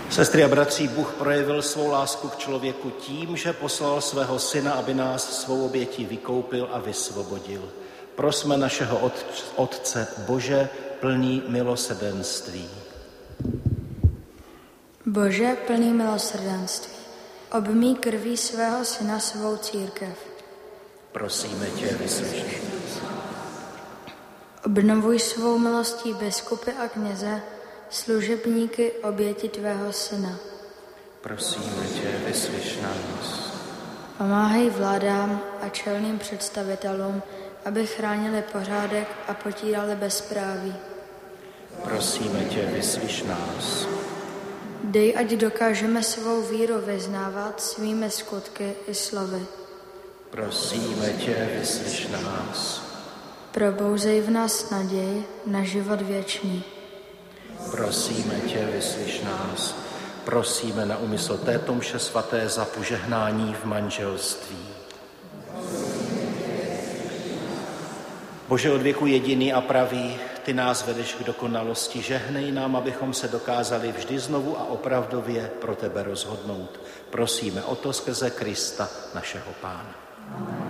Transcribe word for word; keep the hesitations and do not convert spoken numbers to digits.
Sestry a bratři, Bůh projevil svou lásku k člověku tím, že poslal svého syna, aby nás svou obětí vykoupil a vysvobodil. Prosme našeho Otce, Bože, plný milosrdenství. Bože, plný milosrdenství, obmyj krví svého syna svou církev. Prosíme tě, vyslyš. Obnovuj svou milostí biskupy a kněze, služebníky oběti tvého syna. Prosíme tě, vyslyš nás. Pomáhej vládám a čelným představitelům, aby chránili pořádek a potírali bezpráví. Prosíme tě, vyslyš nás. Dej, ať dokážeme svou víru vyznávat svými skutky i slovy. Prosíme tě, vyslyš nás. Probouzej v nás naději na život věčný. Prosíme tě, vyslyš nás. Prosíme na úmysl této mše svaté za požehnání v manželství. Bože, od věku jediný a pravý, ty nás vedeš k dokonalosti. Žehnej nám, abychom se dokázali vždy znovu a opravdově pro tebe rozhodnout. Prosíme o to skrze Krista, našeho Pána.